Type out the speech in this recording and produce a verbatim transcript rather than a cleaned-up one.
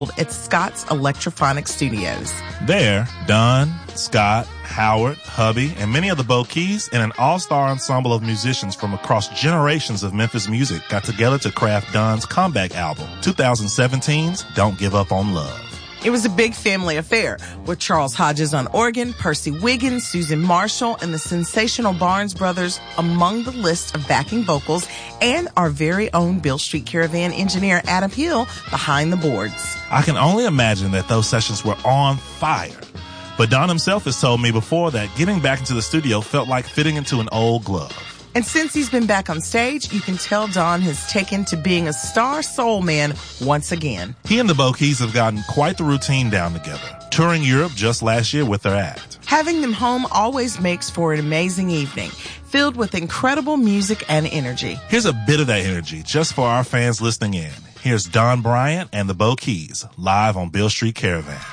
at Scott's Electrophonic Studios. There, Don, Scott, Howard, Hubby, and many of the Bo-Keys and an all-star ensemble of musicians from across generations of Memphis music got together to craft Don's comeback album, twenty seventeen's Don't Give Up on Love. It was a big family affair, with Charles Hodges on organ, Percy Wiggins, Susan Marshall, and the sensational Barnes brothers among the list of backing vocals, and our very own Beale Street Caravan engineer Adam Hill behind the boards. I can only imagine that those sessions were on fire. But Don himself has told me before that getting back into the studio felt like fitting into an old glove. And since he's been back on stage, you can tell Don has taken to being a star soul man once again. He and the Bo-Keys have gotten quite the routine down together, touring Europe just last year with their act. Having them home always makes for an amazing evening, filled with incredible music and energy. Here's a bit of that energy just for our fans listening in. Here's Don Bryant and the Bo-Keys live on Beale Street Caravan.